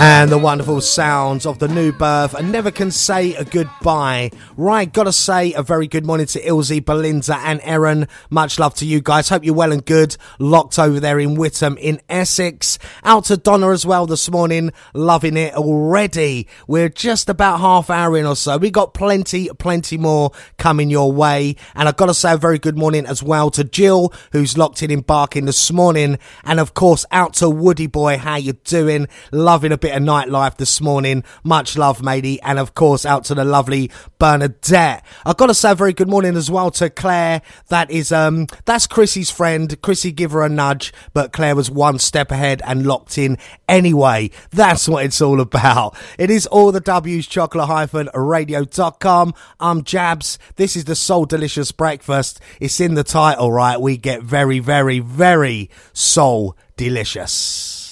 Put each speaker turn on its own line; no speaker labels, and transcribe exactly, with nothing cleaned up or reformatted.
And the wonderful sounds of the new birth and Never Can Say a Goodbye. Right, gotta say a very good morning to Ilse, Belinda and Erin. Much love to you guys. Hope you're well and good. Locked over there in Whittam in Essex. Out to Donna as well this morning. Loving it already. We're just about half hour in or so. We got plenty, plenty more coming your way. And I've got to say a very good morning as well to Jill, who's locked in in Barking this morning. And of course, out to Woody Boy. How you doing? Loving a bit of nightlife this morning. Much love, matey. And of course, out to the lovely Bernadette. I've got to say a very good morning as well to Claire. That is, um, that's Chrissy's friend. Chrissy give her a nudge, but Claire was one step ahead and locked in anyway. That's what it's all about. It is all the W's, chocolate radio dot com. I'm Jabs. This is the Soul Delicious Breakfast. It's in the title, right? We get very, very, very soul delicious.